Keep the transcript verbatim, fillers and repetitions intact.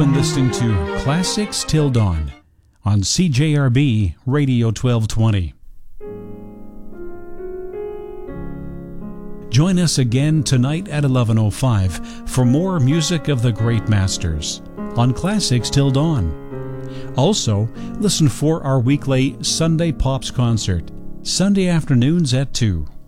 been listening to Classics Till Dawn on C J R B Radio twelve twenty. Join us again tonight at eleven oh five for more music of the great masters on Classics Till Dawn. Also, listen for our weekly Sunday Pops concert, Sunday afternoons at two.